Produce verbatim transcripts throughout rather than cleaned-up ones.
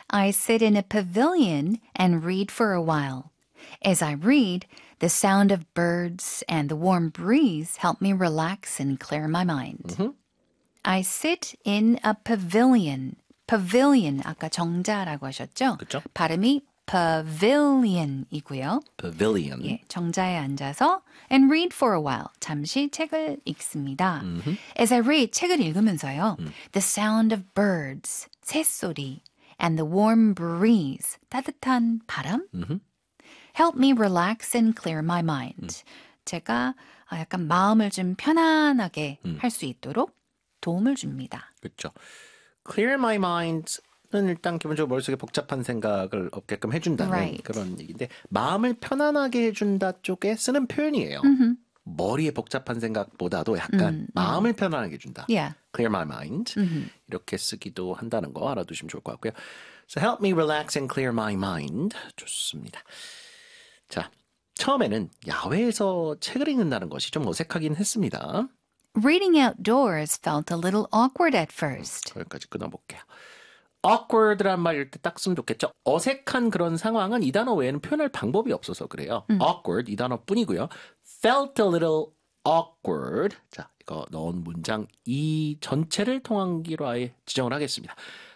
I sit in a pavilion and read for a while. As I read, the sound of birds and the warm breeze help me relax and clear my mind. Mm-hmm. I sit in a pavilion. pavilion, 아까 정자라고 하셨죠? 그쵸? 발음이 pavilion이고요. Pavilion. 예, 정자에 앉아서 and read for a while. 잠시 책을 읽습니다. Mm-hmm. As I read, 책을 읽으면서요. 음. The sound of birds, 새소리, and the warm breeze, 따뜻한 바람, Mm-hmm. help me relax and clear my mind. 제가 약간 마음을 좀 편안하게 음. 할 수 있도록 도움을 줍니다. 그렇죠. Clear my mind는 일단 기본적으로 머릿속에 복잡한 생각을 없게끔 해준다는 Right. 그런 얘기인데 마음을 편안하게 해준다 쪽에 쓰는 표현이에요. Mm-hmm. 머리에 복잡한 생각보다도 약간 음, 마음을 편안하게 해준다. Yeah. Clear my mind. Mm-hmm. 이렇게 쓰기도 한다는 거 알아두시면 좋을 것 같고요. So help me relax and clear my mind. 좋습니다. 자, 처음에는 야외에서 책을 읽는다는 것이 좀 어색하긴 했습니다. Reading outdoors felt a little awkward at first. 거기까지 끊어볼게요. awkward란 말 이럴 때 딱 쓰면 좋겠죠. 어색한 그런 상황은 이 단어 외에는 표현할 방법이 없어서 그래요. 음. awkward 이 단어뿐이고요. felt a little awkward. 자, 이거 넣은 문장 이 전체를 통한기로 아예 지정을 하겠습니다.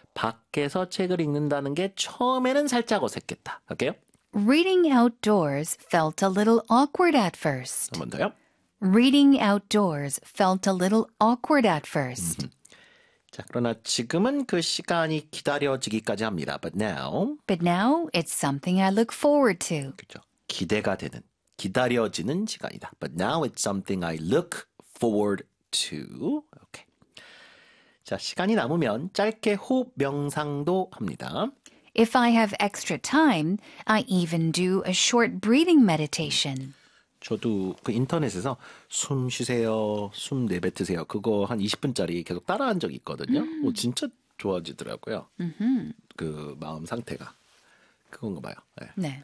밖에서 책을 읽는다는 게 처음에는 살짝 어색했다. 할게요. Reading outdoors felt a little awkward at first. 한 번 더요. Reading outdoors felt a little awkward at first. 자, 그러나 지금은 그 시간이 기다려지기까지 합니다. But now, But now it's something I look forward to. 그렇죠. 기대가 되는, 기다려지는 시간이다. But now it's something I look forward to. 오케이. 자, 시간이 남으면 짧게 호흡 명상도 합니다. If I have extra time, I even do a short breathing meditation. 저도 그 인터넷에서 숨 쉬세요, 숨 내뱉으세요. 그거 한 이십 분짜리 계속 따라한 적이 있거든요. 음. 오, 진짜 좋아지더라고요. 음흠. 그 마음 상태가. 그건가 봐요. 네. 네.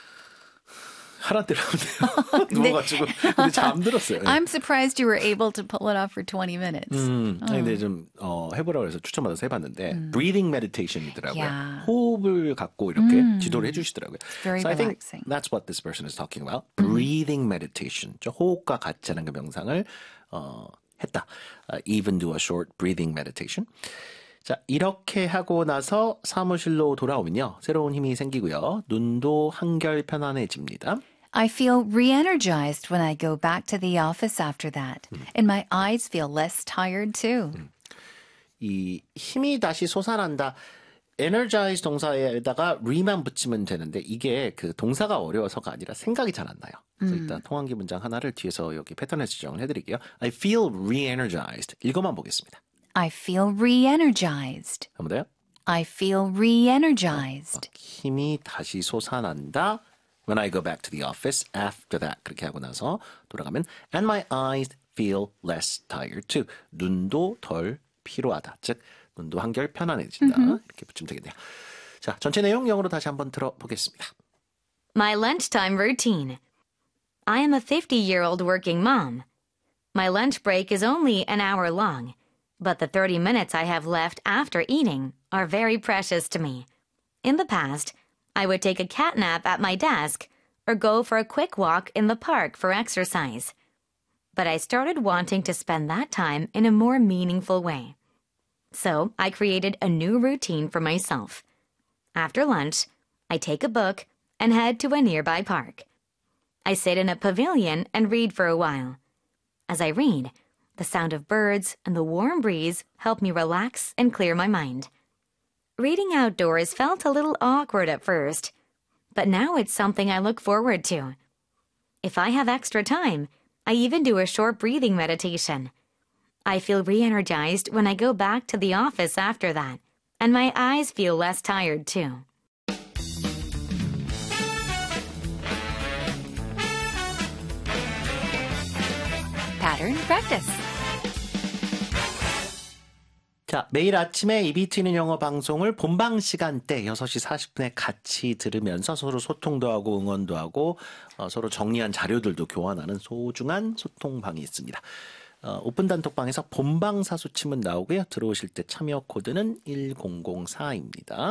하란 대로 하면 돼요. 누워가지고. 근데 잠들었어요. 네. I'm surprised you were able to pull it off for twenty minutes. 음, 아니, 근데 좀 어, 해보라고 해서 추천받아서 해봤는데 음. breathing meditation이더라고요. Yeah. 호흡을 갖고 이렇게 음. 지도를 해주시더라고요. Very so I think relaxing. that's what this person is talking about. Breathing meditation. 저 호흡과 같이 하는 그 명상을 어, 했다. Uh, even do a short breathing meditation. 자, 이렇게 하고 나서 사무실로 돌아오면요. 새로운 힘이 생기고요. 눈도 한결 편안해집니다. I feel re-energized when I go back to the office after that. 음. And my eyes feel less tired too. 음. 이 힘이 다시 솟아난다. energize 동사에다가 re만 붙이면 되는데 이게 그 동사가 어려워서가 아니라 생각이 잘 안 나요. 그래서 음. 일단 통한기 문장 하나를 뒤에서 여기 패턴에서 지정을 해드릴게요. I feel re-energized. 읽어만 보겠습니다. I feel re-energized. 한 번 더요. I feel re-energized. 어, 힘이 다시 솟아난다. When I go back to the office after that. 그렇게 하고 나서 돌아가면 And my eyes feel less tired too. 눈도 덜 피로하다. 즉 눈도 한결 편안해진다. Mm-hmm. 이렇게 붙이면 되겠네요. 자, 전체 내용 영어로 다시 한번 들어보겠습니다. My lunchtime routine. I am a fifty-year-old working mom. My lunch break is only an hour long, but the thirty minutes I have left after eating are very precious to me. In the past, I would take a cat nap at my desk or go for a quick walk in the park for exercise. But I started wanting to spend that time in a more meaningful way. So I created a new routine for myself. After lunch, I take a book and head to a nearby park. I sit in a pavilion and read for a while. As I read, the sound of birds and the warm breeze help me relax and clear my mind. Reading outdoors felt a little awkward at first, but now it's something I look forward to. If I have extra time, I even do a short breathing meditation. I feel re-energized when I go back to the office after that, and my eyes feel less tired too. Pattern practice. 자, 매일 아침에 이비 튀는 영어 방송을 본방 시간대 여섯 시 사십 분에 같이 들으면서 서로 소통도 하고 응원도 하고 어, 서로 정리한 자료들도 교환하는 소중한 소통방이 있습니다. 어, 오픈 단톡방에서 본방 사수 치면 나오고요. 들어오실 때 참여 코드는 일공공사입니다.